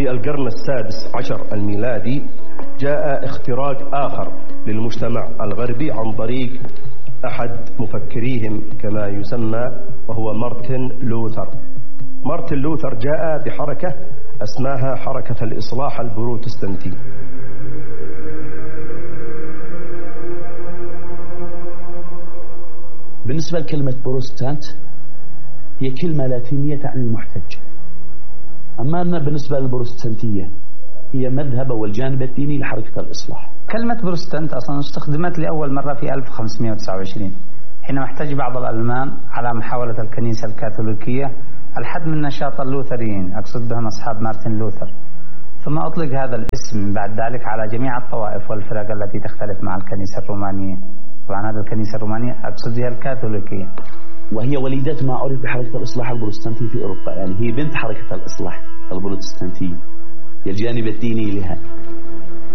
في القرن السادس عشر الميلادي جاء اختراق آخر للمجتمع الغربي عن طريق أحد مفكريهم كما يسمى، وهو مارتن لوثر. مارتن لوثر جاء بحركة اسمها حركة الإصلاح البروتستانتي. بالنسبة لكلمة بروتستانت هي كلمة لاتينية تعني المحتج، أما أن بالنسبة للبروتستانتية هي مذهب والجانب الديني لحركة الإصلاح. كلمة بروتستانت أصلا استخدمت لأول مرة في 1529 حينما احتج بعض الألمان على محاولة الكنيسة الكاثوليكية الحد من نشاط اللوثريين، أقصد بهم أصحاب مارتن لوثر، ثم أطلق هذا الاسم من بعد ذلك على جميع الطوائف والفرق التي تختلف مع الكنيسة الرومانية. طبعا هذه الكنيسة الرومانية أقصد بها الكاثوليكية، وهي وليدة ما عرف بحركة الإصلاح البروتستانتي في أوروبا، يعني هي بنت حركة الإصلاح البروتستانتي، هي الجانب الديني لها.